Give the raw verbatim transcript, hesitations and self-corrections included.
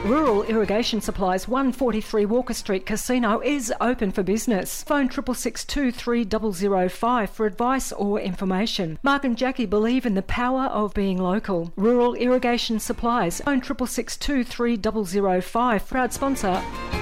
Rural Irrigation Supplies, one forty-three Walker Street Casino is open for business. Phone triple six two three zero zero five for advice or information. Mark and Jackie believe in the power of being local. Rural Irrigation Supplies, phone triple six two three zero zero five. Proud sponsor